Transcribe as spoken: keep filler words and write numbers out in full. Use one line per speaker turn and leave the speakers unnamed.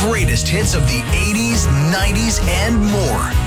greatest hits of the eighties, nineties, and more.